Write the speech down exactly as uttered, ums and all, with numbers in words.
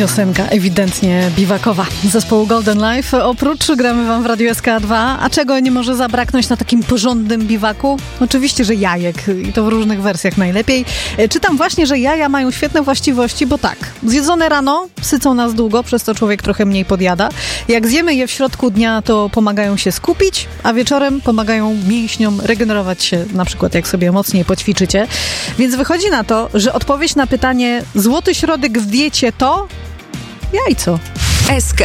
Piosenka ewidentnie biwakowa zespołu Golden Life. Oprócz gramy wam w Radiu S K dwa. A czego nie może zabraknąć na takim porządnym biwaku? Oczywiście, że jajek. I to w różnych wersjach najlepiej. Czytam właśnie, że jaja mają świetne właściwości, bo tak, zjedzone rano sycą nas długo, przez to człowiek trochę mniej podjada. Jak zjemy je w środku dnia, to pomagają się skupić, a wieczorem pomagają mięśniom regenerować się, na przykład jak sobie mocniej poćwiczycie. Więc wychodzi na to, że odpowiedź na pytanie złoty środek w diecie to jajco. S K